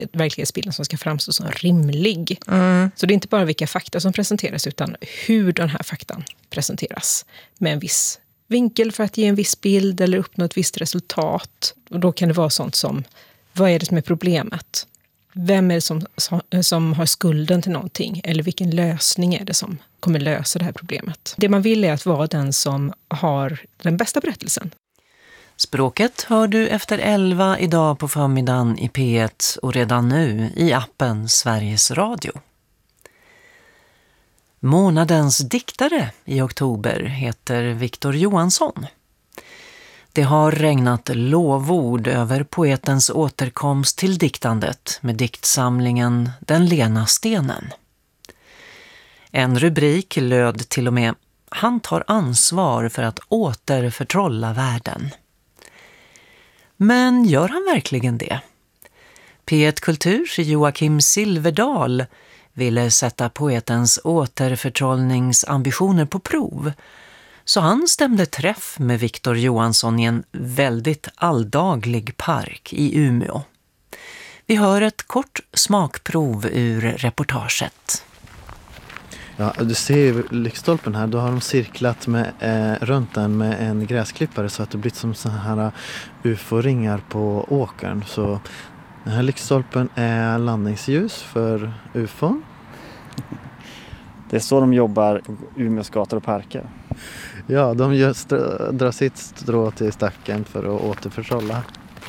verklighetsbilden som ska framstå som rimlig. Så det är inte bara vilka fakta som presenteras utan hur den här faktan presenteras med en viss vinkel för att ge en viss bild eller uppnå ett visst resultat. Och då kan det vara sånt som, vad är det som är problemet? Vem är det som har skulden till någonting? Eller vilken lösning är det som kommer lösa det här problemet? Det man vill är att vara den som har den bästa berättelsen. Språket hör du efter 11 idag på förmiddagen i P1 och redan nu i appen Sveriges Radio. Månadens diktare i oktober heter Victor Johansson. Det har regnat lovord över poetens återkomst till diktandet med diktsamlingen Den lena stenen. En rubrik löd till och med "Han tar ansvar för att återförtrolla världen". Men gör han verkligen det? P1 Kulturs Joakim Silverdal ville sätta poetens återförtrollningsambitioner på prov. Så han stämde träff med Victor Johansson i en väldigt alldaglig park i Umeå. Vi hör ett kort smakprov ur reportaget. Ja, du ser ju lyktstolpen här. Då har de cirklat runt den med en gräsklippare så att det blir som så här ufo-ringar på åkern. Så den här lyktstolpen är landningsljus för ufon. Det är så de jobbar på Umeås gator och parker. Ja, de drar sitt strå till stacken för att återförtrolla.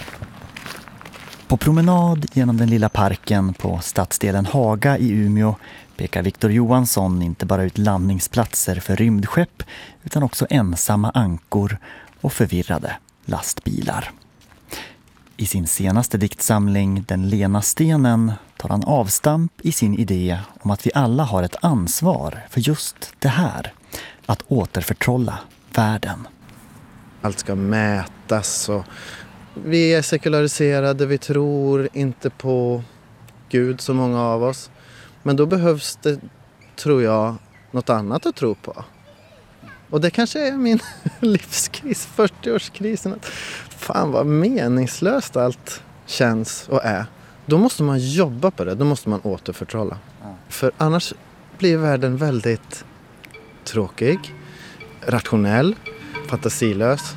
På promenad genom den lilla parken på stadsdelen Haga i Umeå pekar Victor Johansson inte bara ut landningsplatser för rymdskepp utan också ensamma ankor och förvirrade lastbilar. I sin senaste diktsamling Den lena stenen tar han avstamp i sin idé om att vi alla har ett ansvar för just det här, att återförtrolla världen. Allt ska mätas och vi är sekulariserade, vi tror inte på Gud så många av oss. Men då behövs det, tror jag, något annat att tro på. Och det kanske är min livskris, 40-årskrisen. Fan vad meningslöst allt känns och är. Då måste man jobba på det, då måste man återförtrolla. För annars blir världen väldigt tråkig, rationell, fantasilös.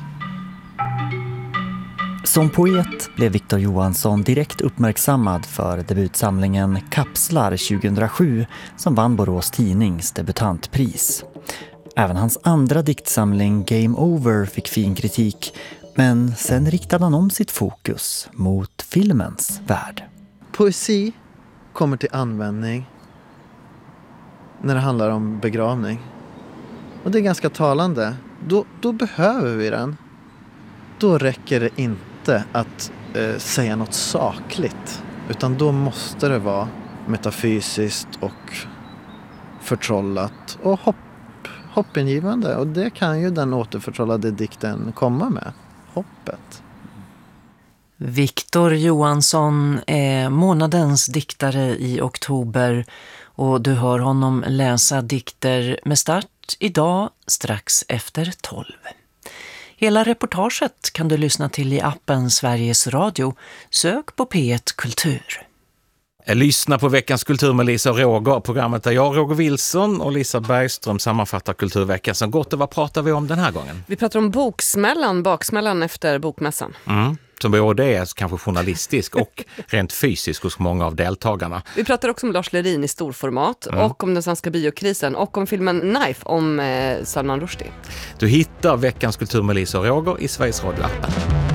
Som poet blev Victor Johansson direkt uppmärksammad för debutsamlingen Kapslar 2007 som vann Borås Tidnings debutantpris. Även hans andra diktsamling Game Over fick fin kritik, men sen riktade han om sitt fokus mot filmens värld. Poesi kommer till användning när det handlar om begravning. Och det är ganska talande. Då behöver vi den. Då räcker det inte att säga något sakligt. Utan då måste det vara metafysiskt och förtrollat och hoppingivande. Och det kan ju den återförtrollade dikten komma med. Hoppet. Victor Johansson är månadens diktare i oktober och du hör honom läsa dikter med start idag strax efter 12. Hela reportaget kan du lyssna till i appen Sveriges Radio. Sök på P1 Kultur. Lyssna på veckans kultur med Lisa och Roger, programmet där jag, Roger Wilson och Lisa Bergström sammanfattar kulturveckan som gått. Och vad pratar vi om den här gången? Vi pratar om baksmällan efter bokmässan. Som både är kanske journalistisk och rent fysisk hos många av deltagarna. Vi pratar också om Lars Lerin i storformat och om den svenska biokrisen och om filmen Knife om Salman Rushdie. Du hittar veckans kultur med Lisa och Roger i Sveriges Radio-appen.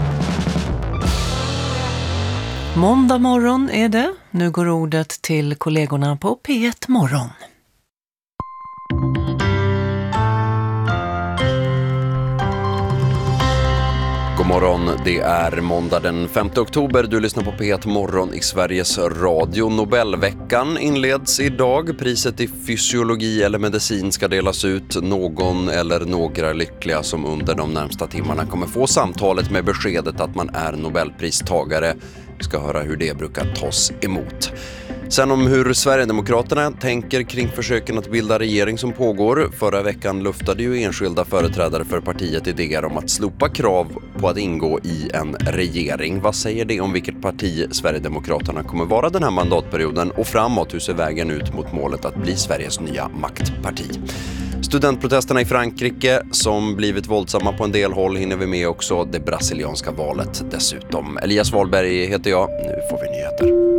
Måndag morgon är det. Nu går ordet till kollegorna på P1 Morgon. God morgon, det är måndag den 5 oktober. Du lyssnar på P1 Morgon i Sveriges Radio. Nobelveckan inleds idag. Priset i fysiologi eller medicin ska delas ut. Någon eller några lyckliga som under de närmsta timmarna kommer få samtalet med beskedet att man är Nobelpristagare. Vi ska höra hur det brukar tas emot. Sen om hur Sverigedemokraterna tänker kring försöken att bilda regering som pågår. Förra veckan luftade ju enskilda företrädare för partiet idéer om att slopa krav på att ingå i en regering. Vad säger det om vilket parti Sverigedemokraterna kommer vara den här mandatperioden och framåt? Hur ser vägen ut mot målet att bli Sveriges nya maktparti? Studentprotesterna i Frankrike som blivit våldsamma på en del håll hinner vi med också. Det brasilianska valet dessutom. Elias Wahlberg heter jag. Nu får vi nyheter.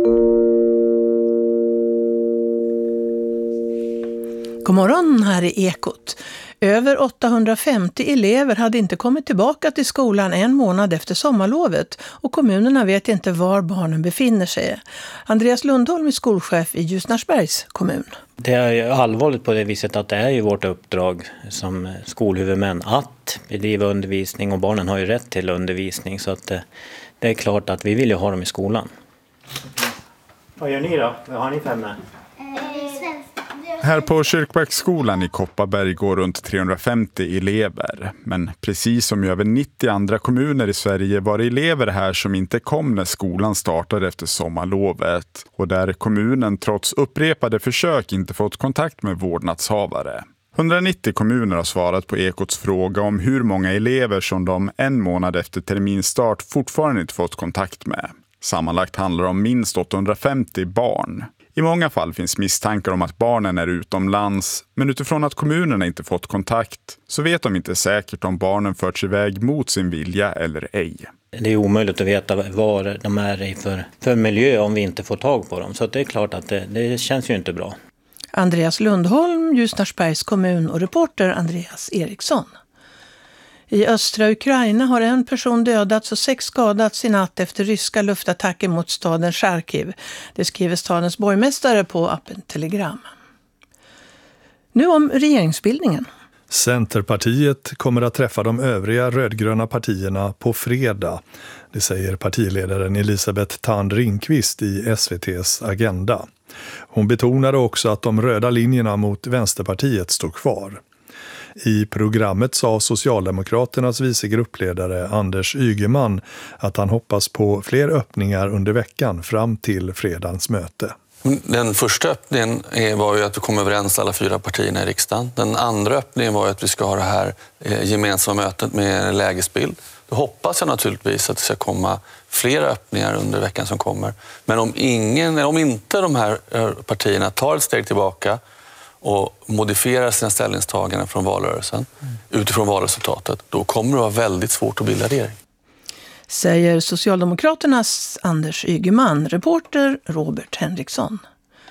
God morgon, här är Ekot. Över 850 elever hade inte kommit tillbaka till skolan en månad efter sommarlovet och kommunerna vet inte var barnen befinner sig. Andreas Lundholm är skolchef i Ljusnarsbergs kommun. Det är allvarligt på det viset att det är ju vårt uppdrag som skolhuvudmän att bedriva undervisning och barnen har ju rätt till undervisning så att det är klart att vi vill ju ha dem i skolan. Vad gör ni då? Vad har ni för ämne? Här på Kyrkbacksskolan i Kopparberg går runt 350 elever. Men precis som i över 90 andra kommuner i Sverige var det elever här som inte kom när skolan startade efter sommarlovet. Och där kommunen trots upprepade försök inte fått kontakt med vårdnadshavare. 190 kommuner har svarat på Ekots fråga om hur många elever som de en månad efter terminstart fortfarande inte fått kontakt med. Sammanlagt handlar det om minst 850 barn. I många fall finns misstankar om att barnen är utomlands, men utifrån att kommunerna inte fått kontakt så vet de inte säkert om barnen förts iväg mot sin vilja eller ej. Det är omöjligt att veta vad de är i för miljö om vi inte får tag på dem, så det är klart att det känns ju inte bra. Andreas Lundholm, Ljusnarsbergs kommun och reporter Andreas Eriksson. I östra Ukraina har en person dödats och 6 skadats i natt efter ryska luftattacker mot staden Charkiv. Det skriver stadens borgmästare på appen Telegram. Nu om regeringsbildningen. Centerpartiet kommer att träffa de övriga rödgröna partierna på fredag. Det säger partiledaren Elisabeth Thand Ringqvist i SVT:s Agenda. Hon betonade också att de röda linjerna mot Vänsterpartiet står kvar. I programmet sa Socialdemokraternas vicegruppledare Anders Ygeman att han hoppas på fler öppningar under veckan fram till fredagens möte. Den första öppningen var ju att vi kom överens alla 4 partierna i riksdagen. Den andra öppningen var ju att vi ska ha det här gemensamma mötet med lägesbild. Då hoppas jag naturligtvis att det ska komma fler öppningar under veckan som kommer. Men om inte de här partierna tar ett steg tillbaka och modifierar sina ställningstaganden från valrörelsen utifrån valresultatet, då kommer det vara väldigt svårt att bilda regering. Säger Socialdemokraternas Anders Ygeman, reporter Robert Henriksson.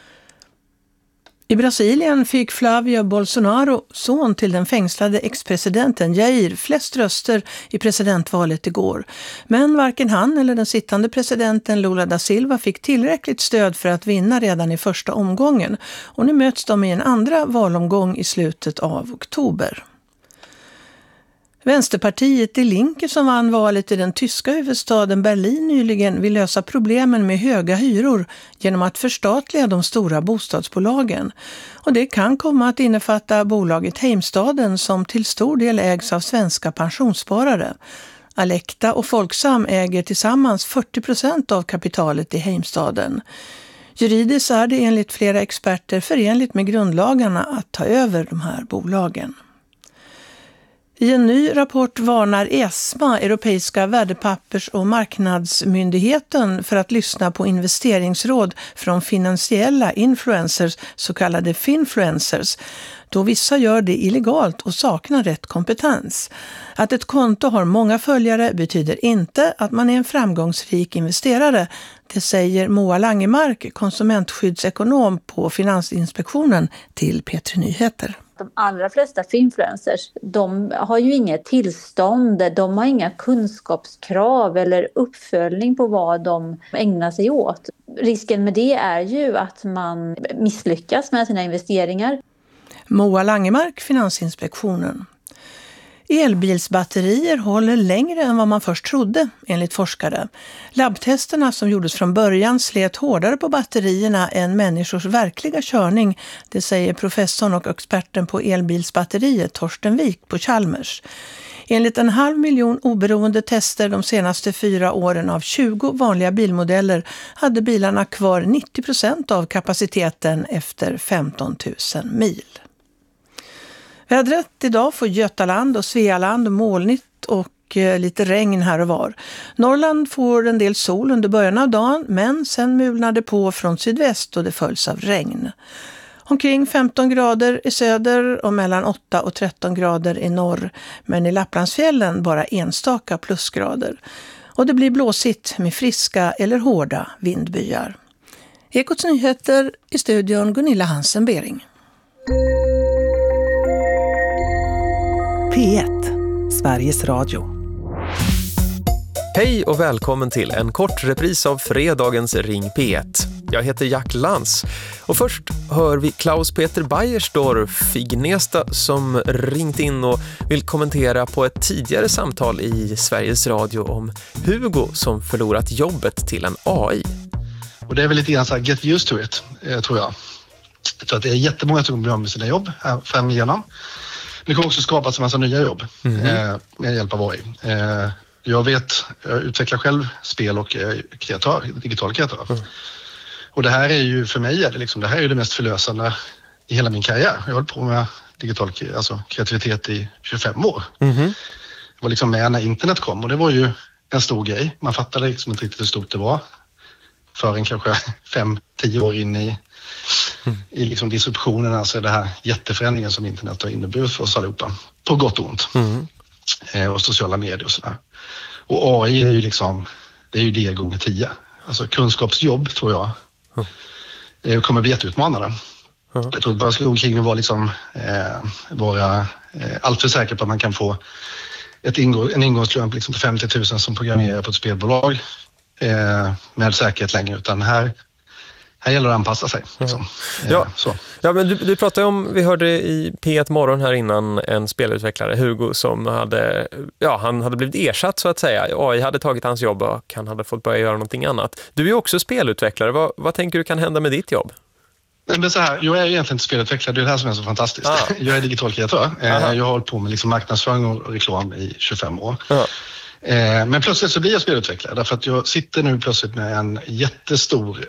I Brasilien fick Flavio Bolsonaro, son till den fängslade ex-presidenten Jair, flest röster i presidentvalet igår. Men varken han eller den sittande presidenten Lula da Silva fick tillräckligt stöd för att vinna redan i första omgången. Och nu möts de i en andra valomgång i slutet av oktober. Vänsterpartiet Die Linke som vann valet i den tyska huvudstaden Berlin nyligen vill lösa problemen med höga hyror genom att förstatliga de stora bostadsbolagen. Och det kan komma att innefatta bolaget Heimstaden som till stor del ägs av svenska pensionssparare. Alecta och Folksam äger tillsammans 40% av kapitalet i Heimstaden. Juridiskt är det enligt flera experter förenligt med grundlagarna att ta över de här bolagen. I en ny rapport varnar ESMA, Europeiska värdepappers- och marknadsmyndigheten, för att lyssna på investeringsråd från finansiella influencers, så kallade finfluencers, då vissa gör det illegalt och saknar rätt kompetens. Att ett konto har många följare betyder inte att man är en framgångsrik investerare. Det säger Moa Langemark, konsumentskyddsekonom på Finansinspektionen, till P3 Nyheter. De allra flesta finfluencers, de har ju inget tillstånd, de har inga kunskapskrav eller uppföljning på vad de ägnar sig åt. Risken med det är ju att man misslyckas med sina investeringar. Moa Langemark, Finansinspektionen. Elbilsbatterier håller längre än vad man först trodde, enligt forskare. Labbtesterna som gjordes från början slet hårdare på batterierna än människors verkliga körning, det säger professorn och experten på elbilsbatteriet Torsten Wik på Chalmers. Enligt 500 000 oberoende tester de senaste 4 åren av 20 vanliga bilmodeller hade bilarna kvar 90% av kapaciteten efter 15 000 mil. Vädret idag får Götaland och Svealand molnigt och lite regn här och var. Norrland får en del sol under början av dagen, men sen mulnar det på från sydväst och det följs av regn. Omkring 15 grader i söder och mellan 8 och 13 grader i norr, men i Lapplandsfjällen bara enstaka plusgrader. Och det blir blåsigt med friska eller hårda vindbyar. Ekots nyheter i studion Gunilla Hansen-Bering. P1, Sveriges Radio. Hej och välkommen till en kort repris av fredagens Ring P1. Jag heter Jack Lantz och först hör vi Klaus-Peter Beiersdorf i Gnesta som ringt in och vill kommentera på ett tidigare samtal i Sveriges Radio om Hugo som förlorat jobbet till en AI. Och det är väl lite grann så här, get used to it, tror jag. Jag tror att det är jättemånga som blir av med sina jobb här fram igenom. Det kommer också skapas en massa nya jobb med hjälp av AI. Jag utvecklar själv spel och digital kreatör. Och det här är ju, för mig är det liksom, det här är det mest förlösande i hela min karriär. Jag har hållit på med digital kreativitet i 25 år. Jag var liksom med när internet kom och det var ju en stor grej. Man fattade liksom inte riktigt hur stort det var förrän kanske 5-10 år in i liksom disruptionen, alltså det här jätteförändringen som internet har inneburit för oss allihopa. På gott och ont. Och sociala medier och sådär. Och AI är ju liksom, det är ju det gånger 10. Alltså kunskapsjobb tror jag kommer bli jätteutmanande. Jag tror att bara ska gå omkring och vara liksom, allt för säker på att man kan få en ingångslön liksom på 50 000 som programmerar på ett spelbolag med säkerhet längre, utan här gäller det att anpassa sig. Liksom. Ja, men du pratade om, vi hörde i P1 morgon här innan, en spelutvecklare, Hugo, som han hade blivit ersatt så att säga. AI hade tagit hans jobb och han hade fått börja göra någonting annat. Du är också spelutvecklare. Vad tänker du kan hända med ditt jobb? Men så här, jag är egentligen inte spelutvecklare, det är det här som är så fantastiskt. Jag är digital kreatör. Jag har hållit på med liksom marknadsföring och reklam i 25 år. Men plötsligt så blir jag spelutvecklare därför att jag sitter nu plötsligt med en jättestor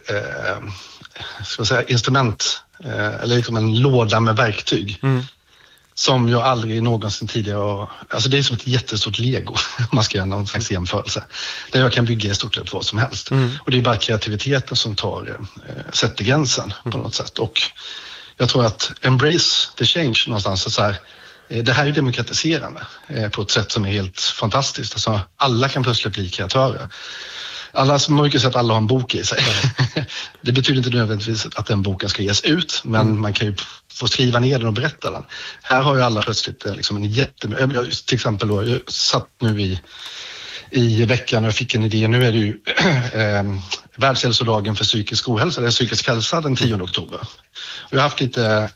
instrument eller liksom en låda med verktyg som jag aldrig någonsin tidigare alltså det är som ett jättestort Lego om man ska göra någon slags jämförelse där jag kan bygga i stort sett vad som helst och det är bara kreativiteten som sätter gränsen på något sätt, och jag tror att embrace the change någonstans så här. Det här är demokratiserande på ett sätt som är helt fantastiskt. Alltså, alla kan plötsligt bli kreatörer. Man brukar säga att alla har en bok i sig. Det betyder inte nödvändigtvis att den boken ska ges ut, men man kan ju få skriva ner den och berätta den. Här har ju alla plötsligt liksom till exempel då, jag satt nu i veckan och jag fick en idé. Nu är det ju Världshälsodagen för psykisk ohälsa, eller psykisk hälsa den 10 oktober. Och jag har haft lite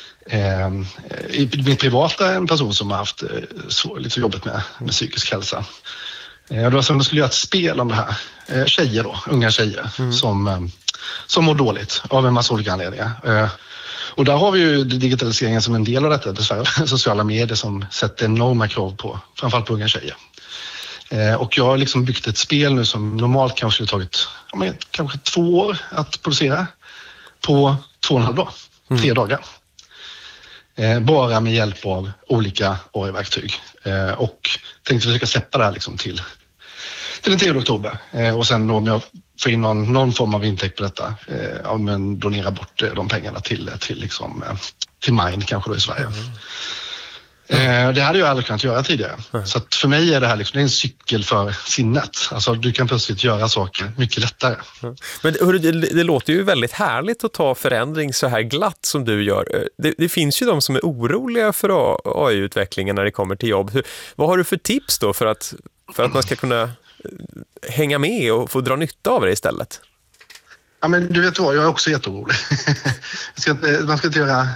i mitt privata en person som har haft lite jobbet med psykisk hälsa. Det var som att jag skulle göra ett spel om det här. Unga tjejer som mår dåligt av en massa olika anledningar. Och där har vi ju digitaliseringen som en del av detta, dessvärre. Sociala medier som sätter enorma krav på, framförallt på unga tjejer. Och jag har liksom byggt ett spel nu som normalt kanske skulle tagit kanske 2 år att producera på 2,5 dagar, 3 dagar. Bara med hjälp av olika AI-verktyg. Och tänkte försöka släppa det här liksom till den 10 oktober. Och sen då om jag får in någon form av intäkt på detta, men donera bort de pengarna till Mind kanske då i Sverige. Det hade jag aldrig kunnat göra tidigare. Så att för mig är det här liksom, det är en cykel för sinnet. Alltså du kan plötsligt göra saker mycket lättare. Men hörru, det låter ju väldigt härligt att ta förändring så här glatt som du gör. Det finns ju de som är oroliga för AI-utvecklingen när det kommer till jobb. Vad har du för tips då för att man ska kunna hänga med och få dra nytta av det istället? Ja, men du vet vad, jag är också jätteorolig. Man ska inte göra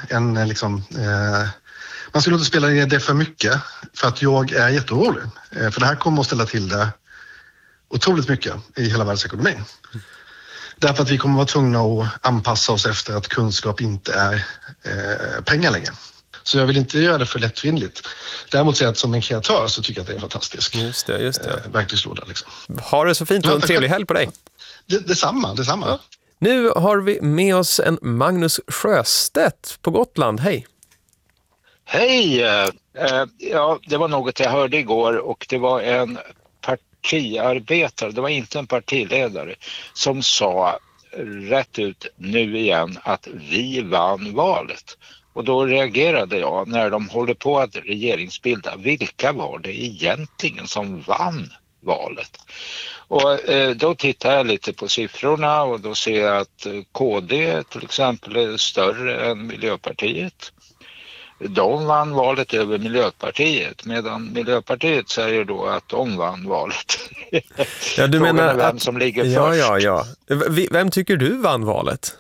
man skulle inte spela ner det för mycket, för att jag är jätteorolig. För det här kommer att ställa till det otroligt mycket i hela världsekonomin. Därför att vi kommer att vara tvungna att anpassa oss efter att kunskap inte är pengar längre. Så jag vill inte göra det för lättvindigt. Däremot säga att som en kreatör så tycker jag att det är fantastiskt. Just det. Verktygslåda liksom. Ha det så fint och en trevlig helg på dig. Detsamma. Ja. Nu har vi med oss en Magnus Sjöstedt på Gotland. Hej! Hej! Ja, det var något jag hörde igår och det var en partiarbetare, det var inte en partiledare, som sa rätt ut nu igen att vi vann valet. Och då reagerade jag när de håller på att regeringsbilda. Vilka var det egentligen som vann valet? Och då tittar jag lite på siffrorna och då ser jag att KD till exempel är större än Miljöpartiet. De vann valet över Miljöpartiet, medan Miljöpartiet säger då att de vann valet. Ja, du menar vem att som ligger först. Ja. Vem tycker du vann valet?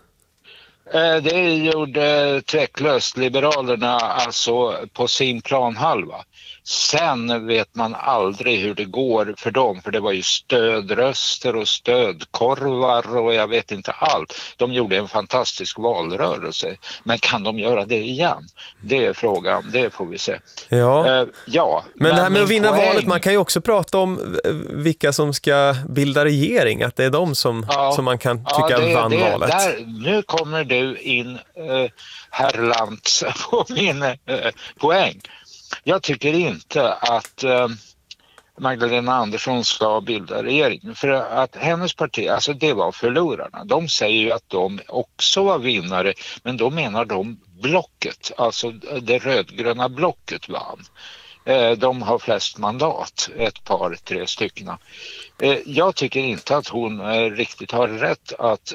Det gjorde tveklöst Liberalerna, alltså på sin planhalva. Sen vet man aldrig hur det går för dem, för det var ju stödröster och stödkorvar och jag vet inte allt. De gjorde en fantastisk valrörelse, men kan de göra det igen? Det är frågan, det får vi se. Ja. Men det här med att vinna valet, man kan ju också prata om vilka som ska bilda regering, att det är de som man kan tycka vann valet. Nu kommer du in, herr Lantz, på min poäng. Jag tycker inte att Magdalena Andersson ska bilda regering. För att hennes parti, alltså det var förlorarna. De säger ju att de också var vinnare, men då menar de blocket, alltså det rödgröna blocket vann. De har flest mandat, 3 stycken. Jag tycker inte att hon riktigt har rätt att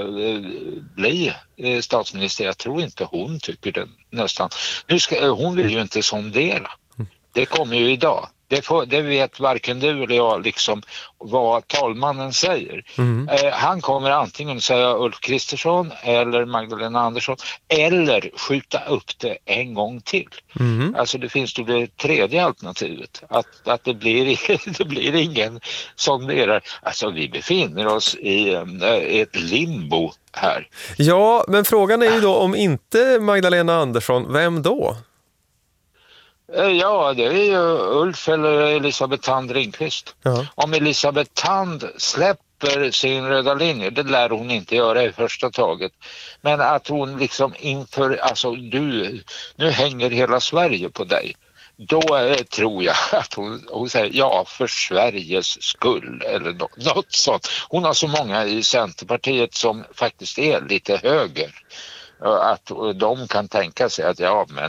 bli statsminister. Jag tror inte hon tycker det nästan. Hon vill ju inte sondera. Det kommer ju idag. Det vet varken du eller jag liksom vad talmannen säger. Han kommer antingen säga Ulf Kristersson eller Magdalena Andersson eller skjuta upp det en gång till. Alltså det finns då det tredje alternativet. Att det blir ingen sonderare. Alltså vi befinner oss i ett limbo här. Ja, men frågan är ju då om inte Magdalena Andersson, vem då? Ja, det är ju Ulf eller Elisabeth Thand Ringqvist. Om Elisabeth Thand släpper sin röda linje, det lär hon inte göra i första taget. Men att hon liksom inför, alltså nu hänger hela Sverige på dig. Då tror jag att hon säger ja för Sveriges skull eller något sånt. Hon har så många i Centerpartiet som faktiskt är lite höger. Att de kan tänka sig att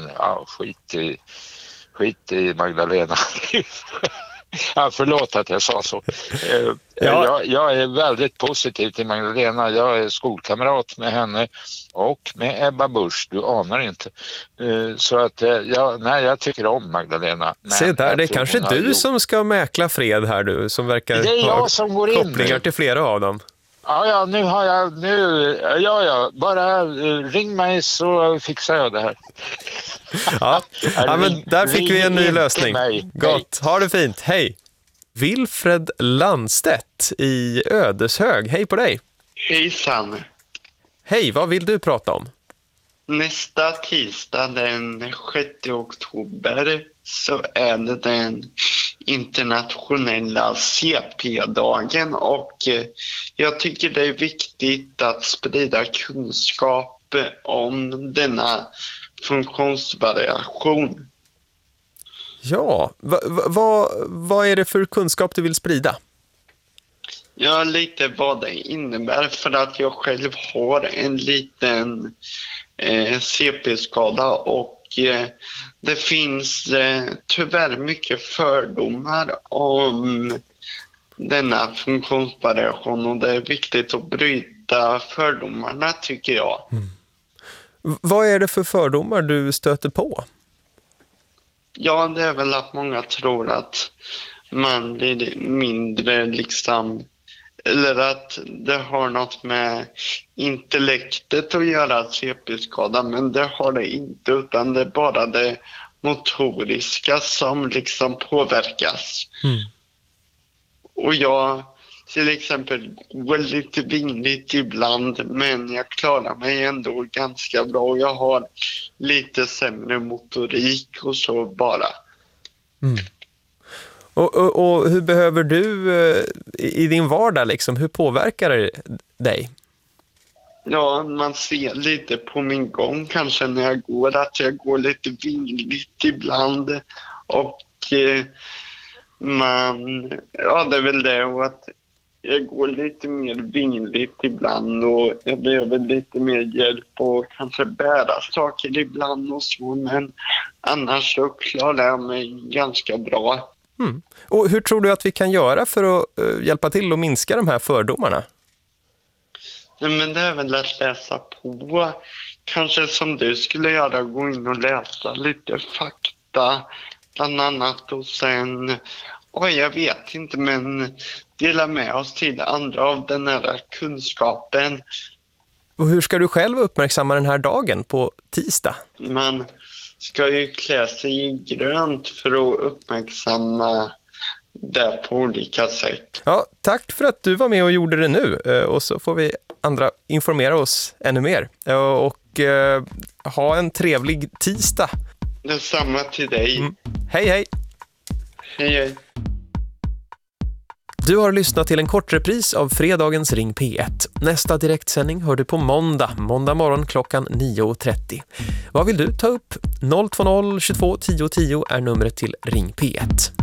skit i Magdalena. Förlåt att jag sa så. Jag är väldigt positiv till Magdalena. Jag är skolkamrat med henne och med Ebba Busch. Du anar inte. Så att jag tycker om Magdalena. Se där, det är kanske du som ska mäkla fred här du, som verkar det är jag som går in kopplingar till flera av dem. Ja, nu har jag bara ring mig så fixar jag det här. Ja, men där fick vi en ny lösning. Gott, ha det fint, hej. Wilfred Landstedt i Ödeshög, hej på dig. Hejsan. Hej, vad vill du prata om? Nästa tisdag den 6 oktober så är det den internationella CP-dagen och jag tycker det är viktigt att sprida kunskap om denna funktionsvariation. Ja, vad är det för kunskap du vill sprida? Ja, lite vad det innebär för att jag själv har en liten CP-skada och det finns tyvärr mycket fördomar om denna funktionsvariation och det är viktigt att bryta fördomarna tycker jag. Vad är det för fördomar du stöter på? Ja, det är väl att många tror att man blir mindre liksom, eller att det har något med intellektet att göra CP-skada, men det har det inte utan det är bara det motoriska som liksom påverkas. Och jag till exempel går lite vingligt ibland, men jag klarar mig ändå ganska bra. Jag har lite sämre motorik och så bara. Mm. Och hur behöver du i din vardag liksom, hur påverkar det dig? Ja, man ser lite på min gång kanske när jag går att jag går lite vingligt ibland och det är väl det, och att jag går lite mer vingligt ibland och jag behöver lite mer hjälp och kanske bära saker ibland och så, men annars så klarar jag mig ganska bra. Mm. Och hur tror du att vi kan göra för att hjälpa till att minska de här fördomarna? Men det är väl att läsa på. Kanske som du skulle göra, gå in och läsa lite fakta bland annat, och sen, jag vet inte, men dela med oss till andra av den här kunskapen. Och hur ska du själv uppmärksamma den här dagen på tisdag? Man ska ju klä sig i grönt för att uppmärksamma det på olika sätt. Ja, tack för att du var med och gjorde det nu. Och så får vi andra informera oss ännu mer. Och ha en trevlig tisdag. Detsamma till dig. Mm. Hej, hej. Hej, hej. Du har lyssnat till en kort repris av fredagens Ring P1. Nästa direktsändning hör du på måndag morgon klockan 9.30. Vad vill du ta upp? 020 22 10 10 är numret till Ring P1.